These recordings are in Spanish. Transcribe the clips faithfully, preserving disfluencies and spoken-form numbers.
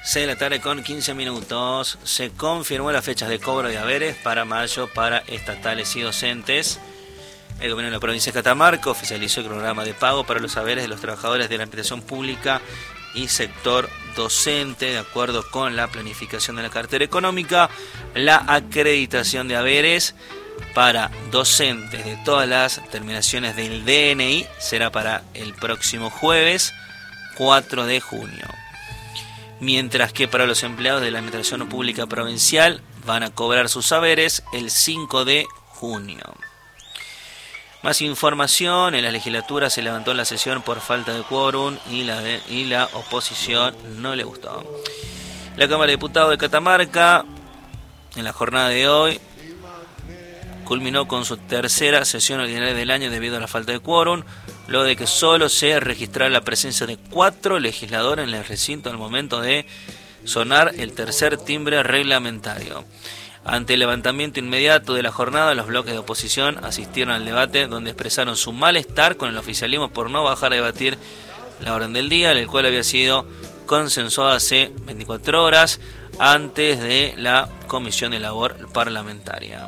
seis de la tarde con quince minutos. Se confirmó las fechas de cobro de haberes para mayo para estatales y docentes. El gobierno de la provincia de Catamarca oficializó el programa de pago para los haberes de los trabajadores de la administración pública y sector docente. De acuerdo con la planificación de la cartera económica, la acreditación de haberes para docentes de todas las terminaciones del D N I será para el próximo jueves cuatro de junio. Mientras que para los empleados de la administración pública provincial van a cobrar sus haberes el cinco de junio. Más información: en la legislatura se levantó la sesión por falta de quórum y la, de, y la oposición no le gustó. La Cámara de Diputados de Catamarca, en la jornada de hoy, culminó con su tercera sesión ordinaria del año debido a la falta de quórum, luego de que solo se registrara la presencia de cuatro legisladores en el recinto al momento de sonar el tercer timbre reglamentario. Ante el levantamiento inmediato de la jornada, los bloques de oposición asistieron al debate, donde expresaron su malestar con el oficialismo por no bajar a debatir la orden del día, el cual había sido consensuado hace veinticuatro horas antes de la Comisión de Labor Parlamentaria.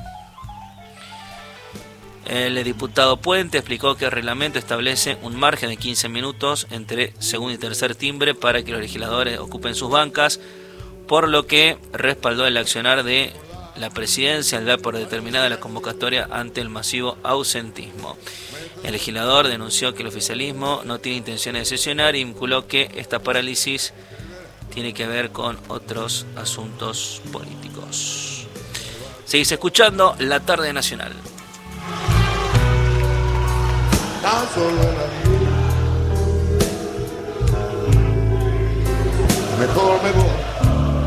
El diputado Puente explicó que el reglamento establece un margen de quince minutos entre segundo y tercer timbre para que los legisladores ocupen sus bancas, por lo que respaldó el accionar de la presidencia al dar por determinada la convocatoria ante el masivo ausentismo. El legislador denunció que el oficialismo no tiene intenciones de sesionar y vinculó que esta parálisis tiene que ver con otros asuntos políticos. Seguís escuchando La Tarde Nacional. Tan solo la vida. Mejor me voy.